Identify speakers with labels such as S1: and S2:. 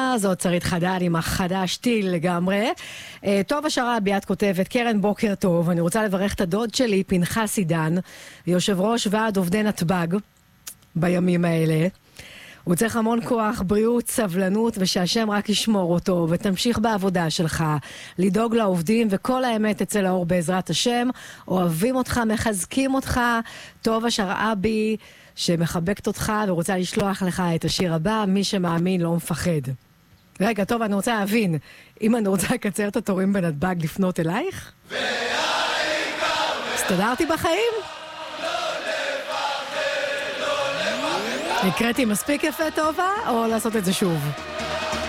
S1: זאת שרית חדד עם החדש טיל לגמרי. טוב השרעבי, את כותבת, קרן בוקר טוב, אני רוצה לברך את הדוד שלי, פנחס עידן, יושב ראש ועד עובדי נתב"ג בימים האלה. הוא צריך המון כוח, בריאות, סבלנות, ושהשם רק ישמור אותו, ותמשיך בעבודה שלך, לדאוג לעובדים, וכל האמת אצל האור בעזרת השם. אוהבים אותך, מחזקים אותך. טוב השרעבי, שמחבקת אותך ורוצה לשלוח לך את השיר הבא, מי שמאמין לא מפחד. רגע, טוב, אני רוצה להבין, אם אני רוצה לקצר את התורים בנתב"ג לפנות אלייך? הסתדרתי בחיים? הקראתי מספיק יפה טובה, או לעשות את זה שוב?